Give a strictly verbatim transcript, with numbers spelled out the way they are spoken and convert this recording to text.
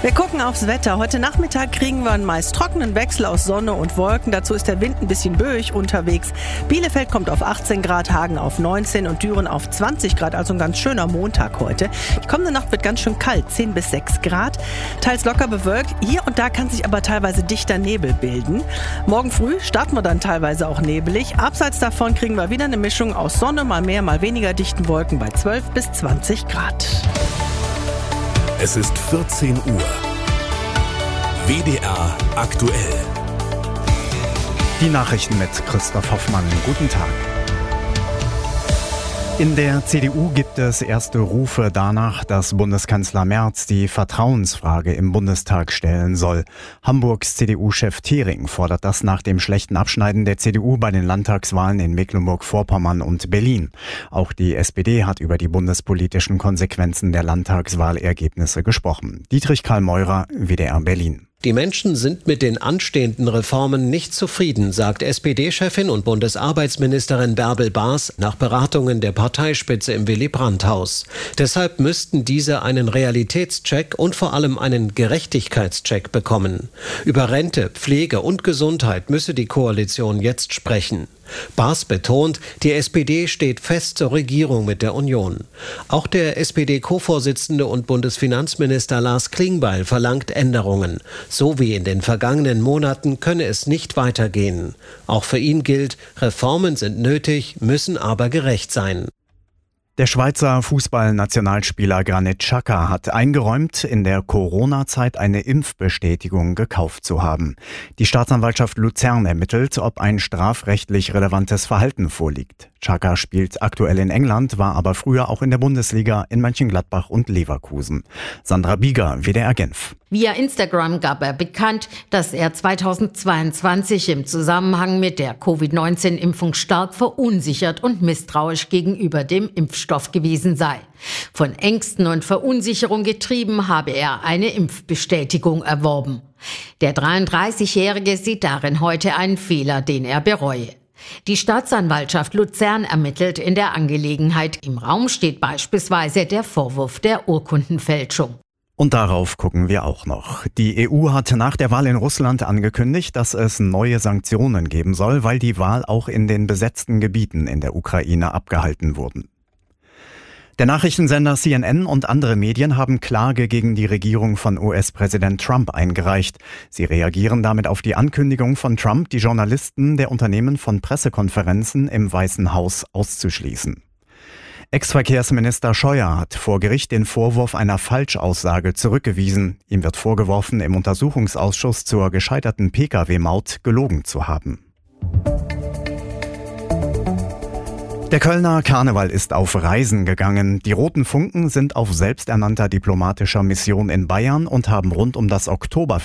Wir gucken aufs Wetter. Heute Nachmittag kriegen wir einen meist trockenen Wechsel aus Sonne und Wolken. Dazu ist der Wind ein bisschen böig unterwegs. Bielefeld kommt auf achtzehn Grad, Hagen auf neunzehn und Düren auf zwanzig Grad. Also ein ganz schöner Montag heute. Die kommende Nacht wird ganz schön kalt, zehn bis sechs Grad. Teils locker bewölkt. Hier und da kann sich aber teilweise dichter Nebel bilden. Morgen früh starten wir dann teilweise auch nebelig. Abseits davon kriegen wir wieder eine Mischung aus Sonne, mal mehr, mal weniger dichten Wolken bei zwölf bis zwanzig Grad. Es ist vierzehn Uhr. W D R aktuell. Die Nachrichten mit Christoph Hoffmann. Guten Tag. In der C D U gibt es erste Rufe danach, dass Bundeskanzler Merz die Vertrauensfrage im Bundestag stellen soll. Hamburgs C D U-Chef Thering fordert das nach dem schlechten Abschneiden der C D U bei den Landtagswahlen in Mecklenburg-Vorpommern und Berlin. Auch die S P D hat über die bundespolitischen Konsequenzen der Landtagswahlergebnisse gesprochen. Dietrich Karl Meurer, W D R Berlin. Die Menschen sind mit den anstehenden Reformen nicht zufrieden, sagt S P D-Chefin und Bundesarbeitsministerin Bärbel Baas nach Beratungen der Parteispitze im Willy-Brandt-Haus. Deshalb müssten diese einen Realitätscheck und vor allem einen Gerechtigkeitscheck bekommen. Über Rente, Pflege und Gesundheit müsse die Koalition jetzt sprechen. Baas betont, die S P D steht fest zur Regierung mit der Union. Auch der S P D-Co-Vorsitzende und Bundesfinanzminister Lars Klingbeil verlangt Änderungen. So wie in den vergangenen Monaten könne es nicht weitergehen. Auch für ihn gilt, Reformen sind nötig, müssen aber gerecht sein. Der Schweizer Fußballnationalspieler Granit Xhaka hat eingeräumt, in der Corona-Zeit eine Impfbestätigung gekauft zu haben. Die Staatsanwaltschaft Luzern ermittelt, ob ein strafrechtlich relevantes Verhalten vorliegt. Xhaka spielt aktuell in England, war aber früher auch in der Bundesliga in Mönchengladbach und Leverkusen. Sandra Bieger, W D R Genf. Via Instagram gab er bekannt, dass er zweitausendzweiundzwanzig im Zusammenhang mit der Covid neunzehn Impfung stark verunsichert und misstrauisch gegenüber dem Impfstoff gewesen sei. Von Ängsten und Verunsicherung getrieben habe er eine Impfbestätigung erworben. Der dreiunddreißigjährige sieht darin heute einen Fehler, den er bereue. Die Staatsanwaltschaft Luzern ermittelt in der Angelegenheit. Im Raum steht beispielsweise der Vorwurf der Urkundenfälschung. Und darauf gucken wir auch noch. Die E U hat nach der Wahl in Russland angekündigt, dass es neue Sanktionen geben soll, weil die Wahl auch in den besetzten Gebieten in der Ukraine abgehalten wurden. Der Nachrichtensender C N N und andere Medien haben Klage gegen die Regierung von U S-Präsident Trump eingereicht. Sie reagieren damit auf die Ankündigung von Trump, die Journalisten der Unternehmen von Pressekonferenzen im Weißen Haus auszuschließen. Ex-Verkehrsminister Scheuer hat vor Gericht den Vorwurf einer Falschaussage zurückgewiesen. Ihm wird vorgeworfen, im Untersuchungsausschuss zur gescheiterten Pkw Maut gelogen zu haben. Der Kölner Karneval ist auf Reisen gegangen. Die Roten Funken sind auf selbsternannter diplomatischer Mission in Bayern und haben rund um das Oktoberfest